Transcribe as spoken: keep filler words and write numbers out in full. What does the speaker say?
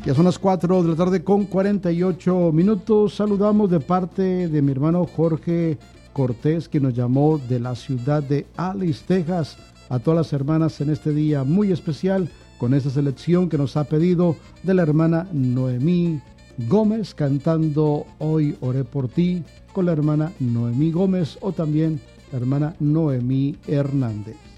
Ya son las cuatro de la tarde con cuarenta y ocho minutos. Saludamos de parte de mi hermano Jorge Cortés, que nos llamó de la ciudad de Alice, Texas, a todas las hermanas en este día muy especial, con esta selección que nos ha pedido de la hermana Noemí Gómez, cantando Hoy Oré por Ti, con la hermana Noemí Gómez, o también la hermana Noemí Hernández.